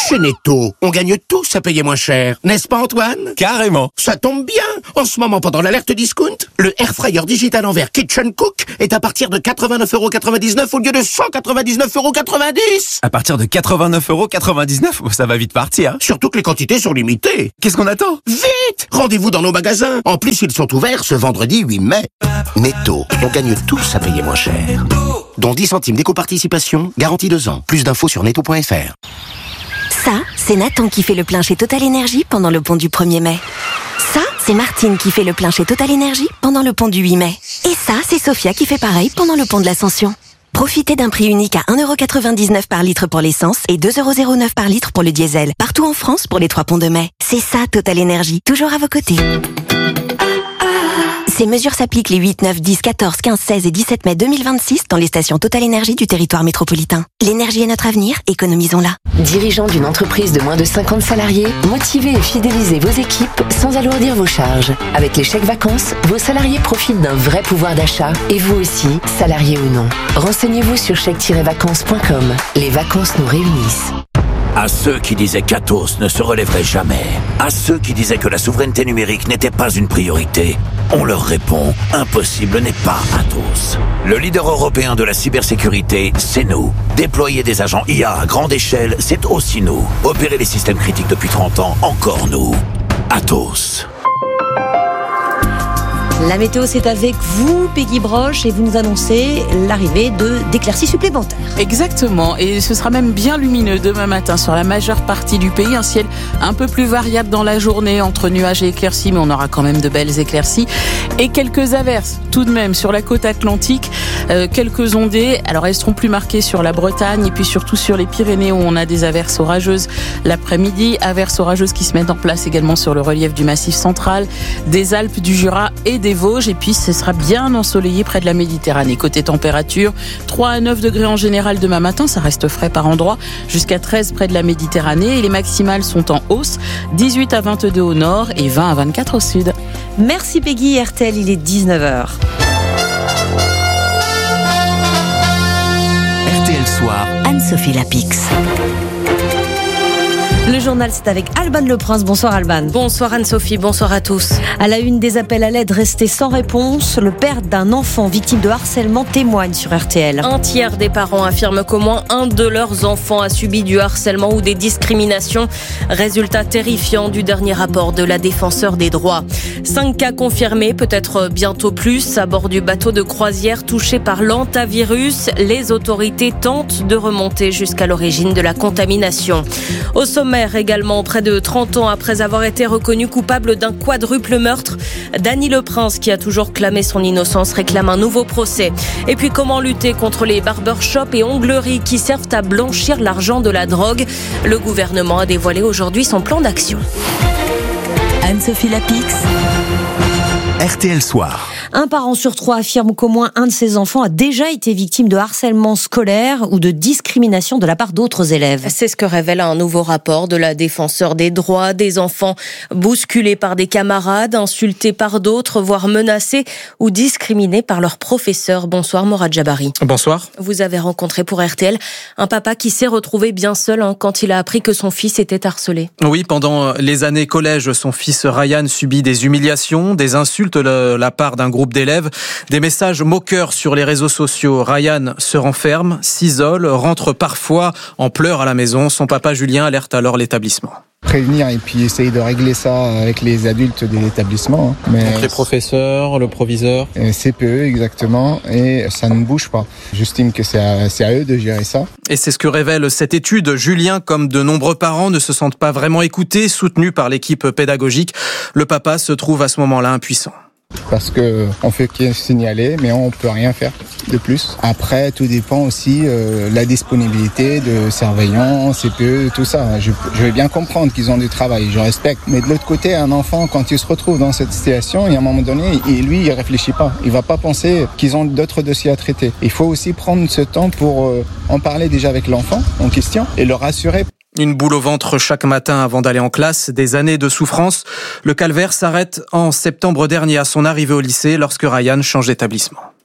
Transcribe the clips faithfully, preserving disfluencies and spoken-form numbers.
Chez Netto, on gagne tous à payer moins cher, n'est-ce pas Antoine? Carrément. Ça tombe bien. En ce moment, pendant l'alerte discount, le Air Fryer Digital Envers Kitchen Cook est à partir de quatre-vingt-neuf euros quatre-vingt-dix-neuf au lieu de cent quatre-vingt-dix-neuf euros quatre-vingt-dix. À partir de quatre-vingt-neuf euros quatre-vingt-dix-neuf, ça va vite partir. Surtout que les quantités sont limitées. Qu'est-ce qu'on attend? Vite! Rendez-vous dans nos magasins. En plus, ils sont ouverts ce vendredi huit mai. Netto, on gagne tous à payer moins cher. Dont dix centimes d'éco-participation, garantie deux ans. Plus d'infos sur netto point f r. Ça, c'est Nathan qui fait le plein chez Total Énergie pendant le pont du premier mai. Ça, c'est Martine qui fait le plein chez Total Énergie pendant le pont du huit mai. Et ça, c'est Sophia qui fait pareil pendant le pont de l'Ascension. Profitez d'un prix unique à un euro quatre-vingt-dix-neuf par litre pour l'essence et deux euros zéro neuf par litre pour le diesel. Partout en France pour les trois ponts de mai. C'est ça, Total Énergie. Toujours à vos côtés. Ces mesures s'appliquent les huit, neuf, dix, quatorze, quinze, seize et dix-sept mai deux mille vingt-six dans les stations Total Énergie du territoire métropolitain. L'énergie est notre avenir, économisons-la. Dirigeant d'une entreprise de moins de cinquante salariés, motivez et fidélisez vos équipes sans alourdir vos charges. Avec les chèques vacances, vos salariés profitent d'un vrai pouvoir d'achat et vous aussi, salariés ou non. Renseignez-vous sur chèque tiret vacances point com. Les vacances nous réunissent. À ceux qui disaient qu'Atos ne se relèverait jamais, à ceux qui disaient que la souveraineté numérique n'était pas une priorité, on leur répond, impossible n'est pas Atos. Le leader européen de la cybersécurité, c'est nous. Déployer des agents I A à grande échelle, c'est aussi nous. Opérer les systèmes critiques depuis trente ans, encore nous. Atos. La météo, c'est avec vous, Peggy Broche, et vous nous annoncez l'arrivée de d'éclaircies supplémentaires. Exactement, et ce sera même bien lumineux demain matin sur la majeure partie du pays. Un ciel un peu plus variable dans la journée, entre nuages et éclaircies, mais on aura quand même de belles éclaircies. Et quelques averses, tout de même, sur la côte atlantique. Euh, quelques ondées, alors elles seront plus marquées sur la Bretagne, et puis surtout sur les Pyrénées, où on a des averses orageuses l'après-midi. Averses orageuses qui se mettent en place également sur le relief du Massif central, des Alpes, du Jura et des Vosges, et puis ce sera bien ensoleillé près de la Méditerranée. Côté température, trois à neuf degrés en général demain matin, ça reste frais par endroits, jusqu'à treize près de la Méditerranée, et les maximales sont en hausse, dix-huit à vingt-deux au nord et vingt à vingt-quatre au sud. Merci Peggy. R T L, il est dix-neuf heures. R T L Soir. Anne-Sophie Lapix. Le journal, c'est avec Alban Leprince. Bonsoir Alban. Bonsoir Anne-Sophie, bonsoir à tous. À la une, des appels à l'aide restés sans réponse. Le père d'un enfant victime de harcèlement témoigne sur R T L. Un tiers des parents affirment qu'au moins un de leurs enfants a subi du harcèlement ou des discriminations. Résultat terrifiant du dernier rapport de la défenseure des droits. Cinq cas confirmés, peut-être bientôt plus, à bord du bateau de croisière touché par l'hantavirus. Les autorités tentent de remonter jusqu'à l'origine de la contamination. Au sommet également, près de trente ans après avoir été reconnu coupable d'un quadruple meurtre, Dany Leprince, qui a toujours clamé son innocence, réclame un nouveau procès. Et puis comment lutter contre les barbershops et ongleries qui servent à blanchir l'argent de la drogue? Le gouvernement a dévoilé aujourd'hui son plan d'action. Anne-Sophie Lapix. R T L Soir. Un parent sur trois affirme qu'au moins un de ses enfants a déjà été victime de harcèlement scolaire ou de discrimination de la part d'autres élèves. C'est ce que révèle un nouveau rapport de la défenseure des droits. Des enfants bousculés par des camarades, insultés par d'autres, voire menacés ou discriminés par leurs professeurs. Bonsoir Morad Jabari. Bonsoir. Vous avez rencontré pour R T L un papa qui s'est retrouvé bien seul hein, quand il a appris que son fils était harcelé. Oui, pendant les années collège, son fils Ryan subit des humiliations, des insultes de la part d'un groupe d'élèves, des messages moqueurs sur les réseaux sociaux. Ryan se renferme, s'isole, rentre parfois en pleurs à la maison. Son papa Julien alerte alors l'établissement. Prévenir et puis essayer de régler ça avec les adultes de l'établissement. Mais donc les professeurs, le proviseur. C P E exactement, et ça ne bouge pas. J'estime que c'est à, c'est à eux de gérer ça. Et c'est ce que révèle cette étude. Julien, comme de nombreux parents, ne se sentent pas vraiment écoutés, soutenus par l'équipe pédagogique. Le papa se trouve à ce moment-là impuissant. Parce que on fait que signaler, mais on peut rien faire de plus. Après, tout dépend aussi euh, la disponibilité de surveillants, C P E, tout ça. Je, je vais bien comprendre qu'ils ont du travail, je respecte. Mais de l'autre côté, un enfant, quand il se retrouve dans cette situation, il y a un moment donné, et lui, il réfléchit pas. Il va pas penser qu'ils ont d'autres dossiers à traiter. Il faut aussi prendre ce temps pour euh, en parler déjà avec l'enfant en question et le rassurer. Une boule au ventre chaque matin avant d'aller en classe, des années de souffrance. Le calvaire s'arrête en septembre dernier à son arrivée au lycée lorsque Ryan change d'établissement.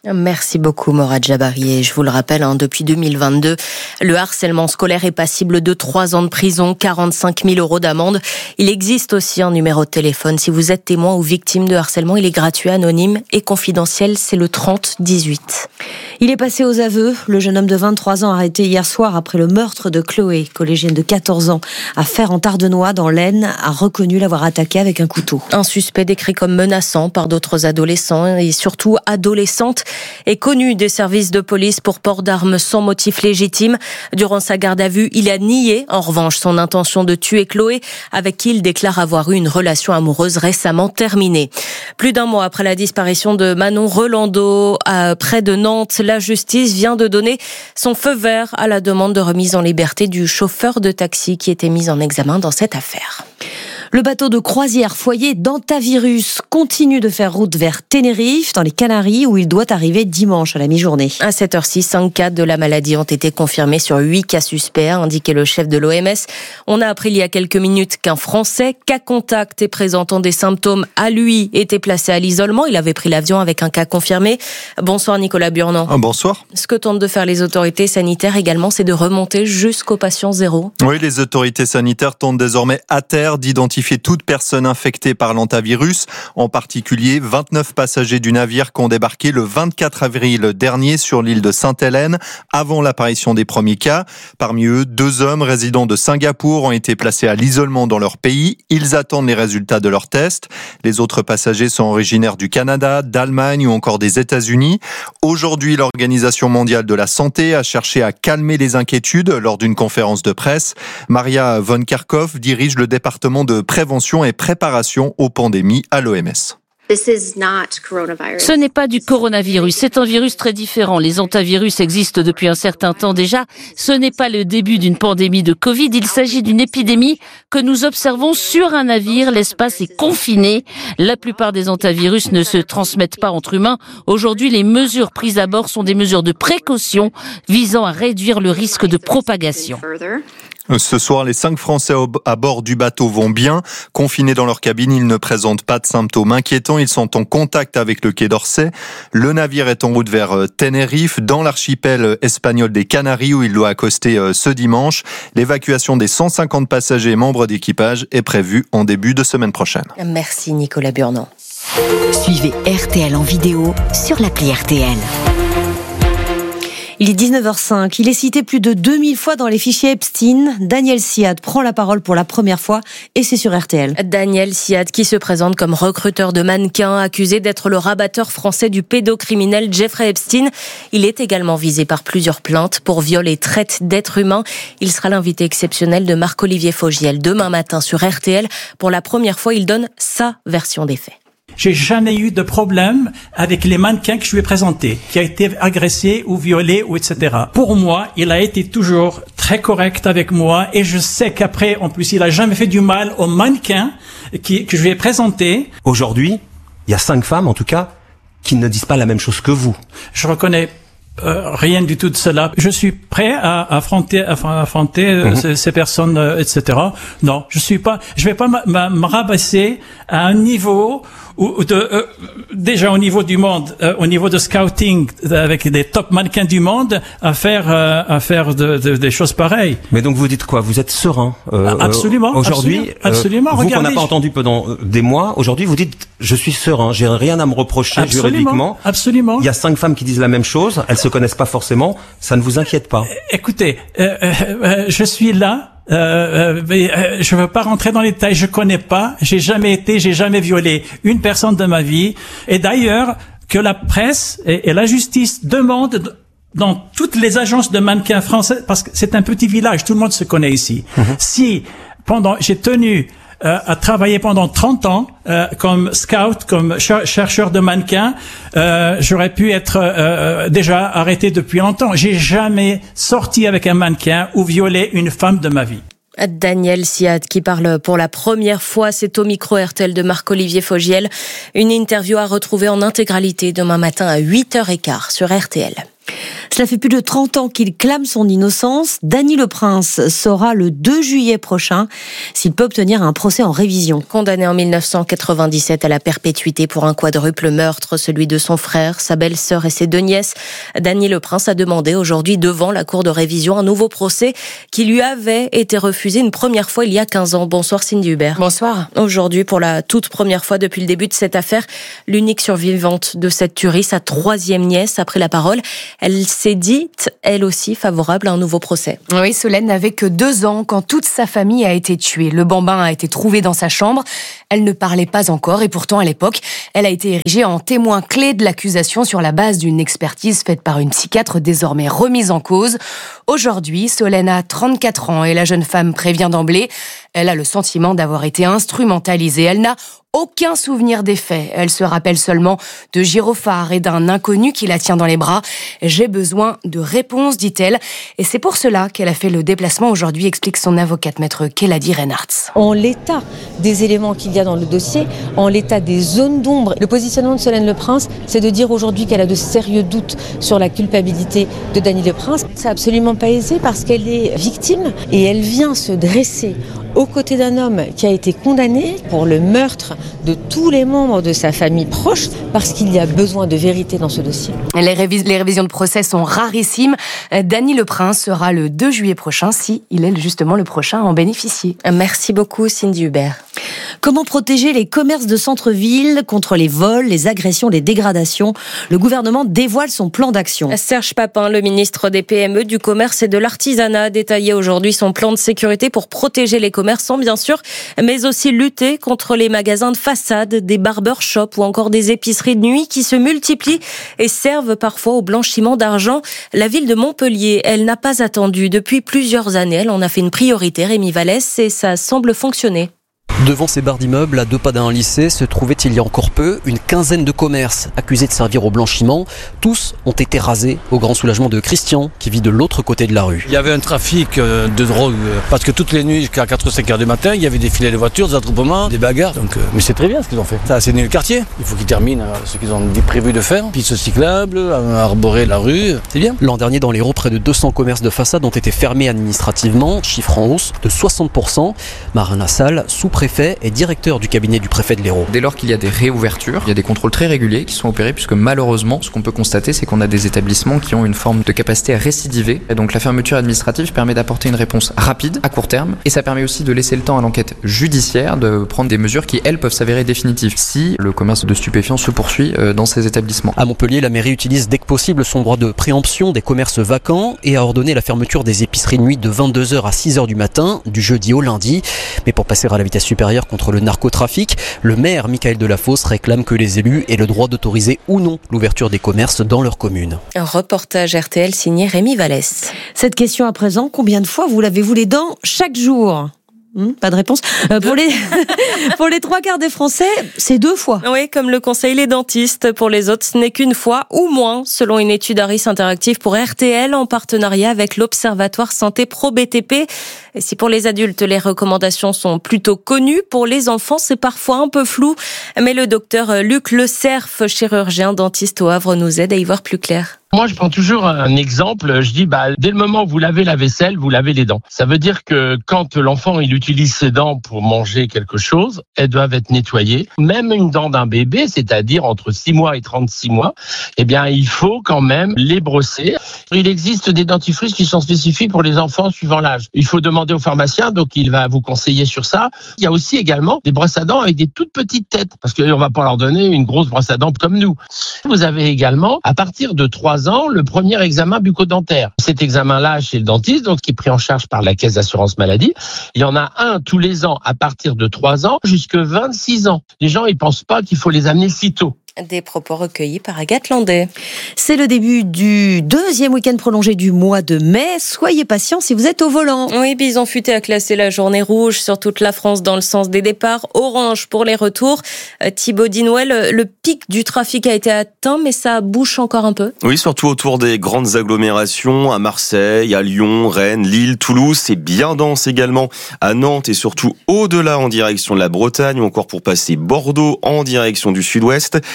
Merci beaucoup Morad Jabari. Et je vous le rappelle, hein, depuis deux mille vingt-deux, le harcèlement scolaire est passible de trois ans de prison, quarante-cinq mille euros d'amende. Il existe aussi un numéro de téléphone. Si vous êtes témoin ou victime de harcèlement, il est gratuit, anonyme et confidentiel. C'est le trente dix-huit. Il est passé aux aveux. Le jeune homme de vingt-trois ans arrêté hier soir après le meurtre de Chloé, collégienne de quatorze ans, à Fère-en-Tardenois dans l'Aisne, a reconnu l'avoir attaqué avec un couteau. Un suspect décrit comme menaçant par d'autres adolescents et surtout adolescentes est connu des services de police pour port d'armes sans motif légitime. Durant sa garde à vue, il a nié en revanche son intention de tuer Chloé, avec qui il déclare avoir eu une relation amoureuse récemment terminée. Plus d'un mois après la disparition de Manon Rolando à près de Nantes, la justice vient de donner son feu vert à la demande de remise en liberté du chauffeur de taxi qui était mis en examen dans cette affaire. Le bateau de croisière foyer d'Antavirus continue de faire route vers Tenerife, dans les Canaries, où il doit arriver dimanche à la mi-journée. À cette heure-ci, cinq cas de la maladie ont été confirmés sur huit cas suspects, a indiqué le chef de l'O M S. On a appris il y a quelques minutes qu'un Français, cas contact et présentant des symptômes à lui, était placé à l'isolement. Il avait pris l'avion avec un cas confirmé. Bonsoir Nicolas Burnand. Ah, bonsoir. Ce que tentent de faire les autorités sanitaires également, c'est de remonter jusqu'au patient zéro. Oui, les autorités sanitaires tentent désormais à terre d'identifier toute personne infectée par l'hantavirus, en particulier vingt-neuf passagers du navire qui ont débarqué le vingt-quatre avril dernier sur l'île de Sainte-Hélène, avant l'apparition des premiers cas. Parmi eux, deux hommes résidents de Singapour ont été placés à l'isolement dans leur pays. Ils attendent les résultats de leurs tests. Les autres passagers sont originaires du Canada, d'Allemagne ou encore des États-Unis. Aujourd'hui, l'Organisation mondiale de la santé a cherché à calmer les inquiétudes lors d'une conférence de presse. Maria von Kerkhoff dirige le département de prévention et préparation aux pandémies à l'O M S. Ce n'est pas du coronavirus, c'est un virus très différent. Les hantavirus existent depuis un certain temps déjà. Ce n'est pas le début d'une pandémie de Covid, il s'agit d'une épidémie que nous observons sur un navire. L'espace est confiné. La plupart des hantavirus ne se transmettent pas entre humains. Aujourd'hui, les mesures prises à bord sont des mesures de précaution visant à réduire le risque de propagation. Ce soir, les cinq Français à bord du bateau vont bien. Confinés dans leur cabine, ils ne présentent pas de symptômes inquiétants. Ils sont en contact avec le Quai d'Orsay. Le navire est en route vers Tenerife, dans l'archipel espagnol des Canaries, où il doit accoster ce dimanche. L'évacuation des cent cinquante passagers et membres d'équipage est prévue en début de semaine prochaine. Merci Nicolas Burnand. Suivez R T L en vidéo sur l'appli R T L. Il est dix-neuf heures cinq. Il est cité plus de deux mille fois dans les fichiers Epstein. Daniel Siad prend la parole pour la première fois et c'est sur R T L. Daniel Siad qui se présente comme recruteur de mannequins, accusé d'être le rabatteur français du pédocriminel Jeffrey Epstein. Il est également visé par plusieurs plaintes pour viol et traite d'êtres humains. Il sera l'invité exceptionnel de Marc-Olivier Fogiel demain matin sur R T L. Pour la première fois, il donne sa version des faits. J'ai jamais eu de problème avec les mannequins que je lui ai présentés, qui a été agressé ou violé ou et cetera. Pour moi, il a été toujours très correct avec moi et je sais qu'après, en plus, il a jamais fait du mal aux mannequins qui, que je lui ai présentés. Aujourd'hui, il y a cinq femmes, en tout cas, qui ne disent pas la même chose que vous. Je reconnais Euh, rien du tout de cela. Je suis prêt à, à affronter, à affronter euh, mmh. ces, ces personnes, euh, et cetera. Non, je suis pas. Je vais pas me rabasser à un niveau où, de, euh, déjà au niveau du monde, euh, au niveau de scouting avec des top mannequins du monde, à faire, euh, à faire de, de, des choses pareilles. Mais donc vous dites quoi? Vous êtes serein euh, Absolument. Aujourd'hui, absolument. Euh, vous qu'on n'a pas je... entendu pendant des mois. Aujourd'hui, vous dites je suis serein. J'ai rien à me reprocher absolument, juridiquement. Absolument. Il y a cinq femmes qui disent la même chose. Elles se connaissent pas forcément. Ça ne vous inquiète pas? Écoutez, euh, euh, je suis là. Euh, euh, je veux pas rentrer dans les détails. Je connais pas. J'ai jamais été. J'ai jamais violé une personne de ma vie. Et d'ailleurs, que la presse et, et la justice demandent dans toutes les agences de mannequins français, parce que c'est un petit village, tout le monde se connaît ici. Mmh. Si pendant j'ai tenu Euh, à travailler pendant trente ans euh, comme scout, comme ch- chercheur de mannequins, euh, j'aurais pu être euh, déjà arrêté depuis longtemps. J'ai jamais sorti avec un mannequin ou violé une femme de ma vie. Daniel Siad qui parle pour la première fois, c'est au micro R T L de Marc-Olivier Fogiel. Une interview à retrouver en intégralité demain matin à huit heures quinze sur R T L. Cela fait plus de trente ans qu'il clame son innocence. Dany Le Prince saura le deux juillet prochain s'il peut obtenir un procès en révision. Condamné en mille neuf cent quatre-vingt-dix-sept à la perpétuité pour un quadruple meurtre, celui de son frère, sa belle-sœur et ses deux nièces, Dany Le Prince a demandé aujourd'hui devant la cour de révision un nouveau procès qui lui avait été refusé une première fois il y a quinze ans. Bonsoir Cindy Hubert. Bonsoir. Aujourd'hui, pour la toute première fois depuis le début de cette affaire, l'unique survivante de cette tuerie, sa troisième nièce, a pris la parole. Elle s'est dite, elle aussi, favorable à un nouveau procès. Oui, Solène n'avait que deux ans quand toute sa famille a été tuée. Le bambin a été trouvé dans sa chambre. Elle ne parlait pas encore et pourtant, à l'époque, elle a été érigée en témoin clé de l'accusation sur la base d'une expertise faite par une psychiatre désormais remise en cause. Aujourd'hui, Solène a trente-quatre ans et la jeune femme prévient d'emblée. Elle a le sentiment d'avoir été instrumentalisée. Elle n'a aucun souvenir des faits. Elle se rappelle seulement de gyrophares et d'un inconnu qui la tient dans les bras. J'ai besoin de réponses, dit-elle. Et c'est pour cela qu'elle a fait le déplacement aujourd'hui, explique son avocate, maître Keladi Reinhardt. En l'état des éléments qu'il y a dans le dossier, en l'état des zones d'ombre, le positionnement de Solène Le Prince, c'est de dire aujourd'hui qu'elle a de sérieux doutes sur la culpabilité de Dany Le Prince. C'est absolument pas aisé parce qu'elle est victime et elle vient se dresser aux côtés d'un homme qui a été condamné pour le meurtre de tous les membres de sa famille proche parce qu'il y a besoin de vérité dans ce dossier. Les, révis- les révisions de procès sont rarissimes. Dany Le Prince sera le deux juillet prochain si il est justement le prochain à en bénéficier. Merci beaucoup Cindy Hubert. Comment protéger les commerces de centre-ville contre les vols, les agressions, les dégradations ? Le gouvernement dévoile son plan d'action. Serge Papin, le ministre des P M E, du commerce et de l'artisanat, a détaillé aujourd'hui son plan de sécurité pour protéger les commerçants, bien sûr, mais aussi lutter contre les magasins de façade, des barbershops ou encore des épiceries de nuit qui se multiplient et servent parfois au blanchiment d'argent. La ville de Montpellier, elle n'a pas attendu. Depuis plusieurs années, elle en a fait une priorité, Rémi Vallès, et ça semble fonctionner. Devant ces barres d'immeubles, à deux pas d'un lycée, se trouvait il y a encore peu une quinzaine de commerces accusés de servir au blanchiment. Tous ont été rasés au grand soulagement de Christian, qui vit de l'autre côté de la rue. Il y avait un trafic de drogue, parce que toutes les nuits, jusqu'à quatre ou cinq heures du matin, il y avait des filets de voitures, des attroupements, des bagarres. Donc, euh, mais c'est très bien ce qu'ils ont fait. Ça a assaini le quartier. Il faut qu'ils terminent euh, ce qu'ils ont prévu de faire. Pistes cyclables, arborer la rue, c'est bien. L'an dernier, dans l'Hérault, près de deux cents commerces de façade ont été fermés administrativement, chiffre en hausse de soixante pour cent. Marin Lassalle, sous-préfet et directeur du cabinet du préfet de l'Hérault. Dès lors qu'il y a des réouvertures, il y a des contrôles très réguliers qui sont opérés puisque malheureusement, ce qu'on peut constater, c'est qu'on a des établissements qui ont une forme de capacité à récidiver. Et donc la fermeture administrative permet d'apporter une réponse rapide, à court terme, et ça permet aussi de laisser le temps à l'enquête judiciaire de prendre des mesures qui, elles, peuvent s'avérer définitives si le commerce de stupéfiants se poursuit dans ces établissements. À Montpellier, la mairie utilise dès que possible son droit de préemption des commerces vacants et a ordonné la fermeture des épiceries de nuit de vingt-deux heures à six heures du matin, du jeudi au lundi. Mais pour passer à la vitesse supérieure contre le narcotrafic, le maire Michael Delafosse réclame que les élus aient le droit d'autoriser ou non l'ouverture des commerces dans leur commune. Un reportage R T L signé Rémi Vallès. Cette question à présent, combien de fois vous lavez-vous les dents chaque jour ? Hum, pas de réponse. Euh, pour les pour les trois quarts des Français, c'est deux fois. Oui, comme le conseillent les dentistes. Pour les autres, ce n'est qu'une fois ou moins, selon une étude Harris Interactive pour R T L en partenariat avec l'Observatoire Santé Pro B T P. Et si pour les adultes, les recommandations sont plutôt connues, pour les enfants, c'est parfois un peu flou. Mais le docteur Luc Le Cerf, chirurgien dentiste au Havre, nous aide à y voir plus clair. Moi, je prends toujours un exemple. Je dis, bah, dès le moment où vous lavez la vaisselle, vous lavez les dents. Ça veut dire que quand l'enfant, il utilise ses dents pour manger quelque chose, elles doivent être nettoyées. Même une dent d'un bébé, c'est-à-dire entre six mois et trente-six mois, eh bien, il faut quand même les brosser. Il existe des dentifrices qui sont spécifiques pour les enfants suivant l'âge. Il faut demander au pharmacien, donc il va vous conseiller sur ça. Il y a aussi également des brosses à dents avec des toutes petites têtes, parce qu'on va pas leur donner une grosse brosse à dents comme nous. Vous avez également, à partir de trois ans, le premier examen bucco-dentaire. Cet examen-là chez le dentiste, donc qui est pris en charge par la caisse d'assurance maladie, il y en a un tous les ans à partir de trois ans jusqu'à vingt-six ans. Les gens, ils pensent pas qu'il faut les amener si tôt. Des propos recueillis par Agathe Landais. C'est le début du deuxième week-end prolongé du mois de mai. Soyez patients si vous êtes au volant. Oui, Bison Futé a classé la journée rouge sur toute la France dans le sens des départs, orange pour les retours. Thibaut Dinouel, le pic du trafic a été atteint, mais ça bouge encore un peu. Oui, surtout autour des grandes agglomérations, à Marseille, à Lyon, Rennes, Lille, Toulouse. C'est bien dense également à Nantes et surtout au-delà en direction de la Bretagne ou encore pour passer Bordeaux en direction du sud-ouest.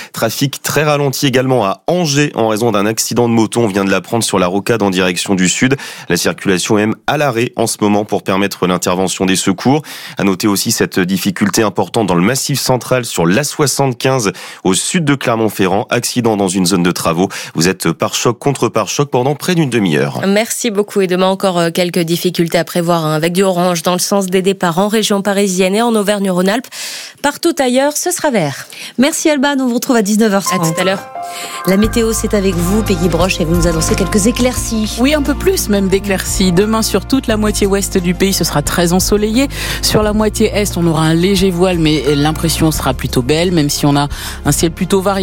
Trafic très ralenti également à Angers en raison d'un accident de moto. On vient de l'apprendre sur la rocade en direction du sud. La circulation est même à l'arrêt en ce moment pour permettre l'intervention des secours. À noter aussi cette difficulté importante dans le Massif central sur l'A soixante-quinze au sud de Clermont-Ferrand. Accident dans une zone de travaux. Vous êtes par choc contre par choc pendant près d'une demi-heure. Merci beaucoup. Et demain encore quelques difficultés à prévoir avec du orange dans le sens des départs en région parisienne et en Auvergne-Rhône-Alpes. Partout ailleurs, ce sera vert. Merci Alban, on vous retrouve à dix-neuf heures trente. À tout à l'heure. La météo, c'est avec vous, Peggy Broche, et vous nous annoncez quelques éclaircies. Oui, un peu plus même d'éclaircies. Demain, sur toute la moitié ouest du pays, ce sera très ensoleillé. Sur la moitié est, on aura un léger voile, mais l'impression sera plutôt belle, même si on a un ciel plutôt variable.